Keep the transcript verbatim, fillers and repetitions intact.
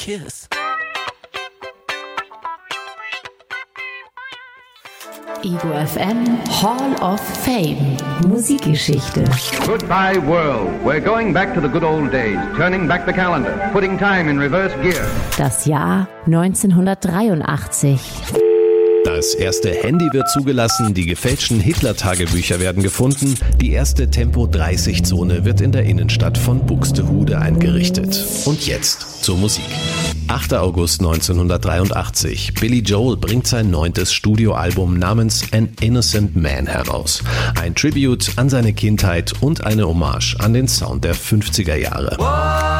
kiss. Ego F M Hall of Fame Musikgeschichte. Goodbye world. We're going back to the good old days, turning back the calendar, putting time in reverse gear. Das Jahr neunzehnhundertdreiundachtzig. Das erste Handy wird zugelassen, die gefälschten Hitler-Tagebücher werden gefunden, die erste Tempo dreißig Zone wird in der Innenstadt von Buxtehude eingerichtet. Und jetzt zur Musik. achter August neunzehnhundertdreiundachtzig. Billy Joel bringt sein neuntes Studioalbum namens An Innocent Man heraus. Ein Tribute an seine Kindheit und eine Hommage an den Sound der fünfziger Jahre.